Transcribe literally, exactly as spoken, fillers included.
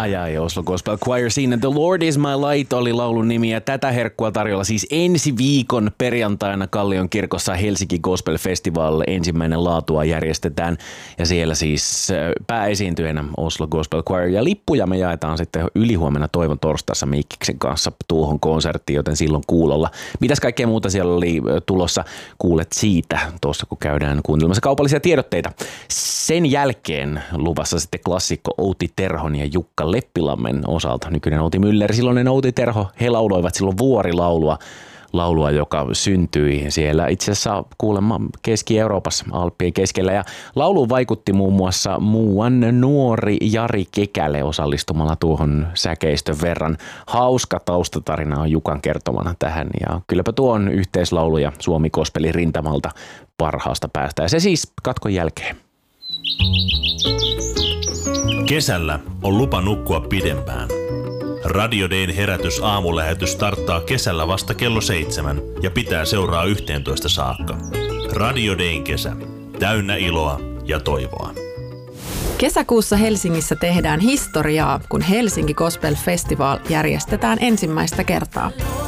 Ai ai, Oslo Gospel Choir siinä. The Lord is my light oli laulun nimi ja tätä herkkua tarjolla siis ensi viikon perjantaina Kallion kirkossa Helsinki Gospel Festival. Ensimmäinen laatua järjestetään ja siellä siis pääesiintyjänä Oslo Gospel Choir ja lippuja me jaetaan sitten ylihuomenna Toivon torstaissa Mikkiksen kanssa tuohon konserttiin, joten silloin kuulolla. Mitäs kaikkea muuta siellä oli tulossa? Kuulet siitä tuossa, kun käydään kuuntelemassa kaupallisia tiedotteita. Sen jälkeen luvassa sitten klassikko Outi Terhon ja Jukka Leppilammen osalta. Nykyinen Outi Müller, silloinen Outi Terho, he lauloivat silloin vuorilaulua, laulua, joka syntyi siellä itse asiassa kuulemma Keski-Euroopassa Alppien keskellä. Ja lauluun vaikutti muun muassa muuan nuori Jari Kekälä osallistumalla tuohon säkeistön verran. Hauska taustatarina on Jukan kertomana tähän ja kylläpä tuo on yhteislaulu ja Suomi Gospelin rintamalta parhaasta päästä. Ja se siis katkon jälkeen. Kesällä on lupa nukkua pidempään. Radio Dayn herätys aamulähetys starttaa kesällä vasta kello seitsemän ja pitää seuraa yhteentoista saakka. Radio Dayn kesä. Täynnä iloa ja toivoa. Kesäkuussa Helsingissä tehdään historiaa, kun Helsinki Gospel Festival järjestetään ensimmäistä kertaa.